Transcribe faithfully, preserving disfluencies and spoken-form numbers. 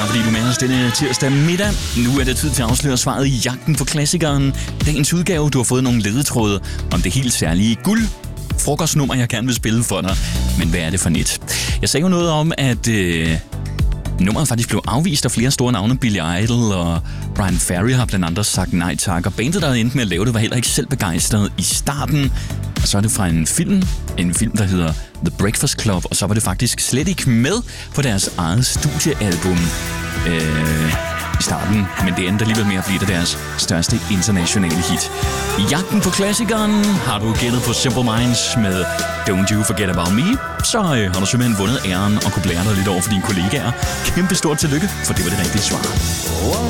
Tak fordi du er med os denne tirsdag middag. Nu er det tid til at afsløre svaret i jagten på klassikeren. Dagens udgave, du har fået nogle ledetråde om det helt særlige guld frokostnummer, jeg gerne vil spille for dig. Men hvad er det for net? Jeg sagde jo noget om, at øh, nummeret faktisk blev afvist af flere store navne. Billy Idol og Brian Ferry har blandt andet sagt nej tak. Og bandet, der endte med at lave det, var heller ikke selv begejstret i starten. Og så er det fra en film, en film, der hedder The Breakfast Club, og så var det faktisk slet ikke med på deres eget studiealbum øh, i starten, men det endte alligevel med at blive det deres største internationale hit. I jagten på klassikeren har du gættet på Simple Minds med Don't You Forget About Me, så øh, har du simpelthen vundet æren og kunne blære dig lidt over for dine kollegaer. Kæmpe stort tillykke, for det var det rigtige svar.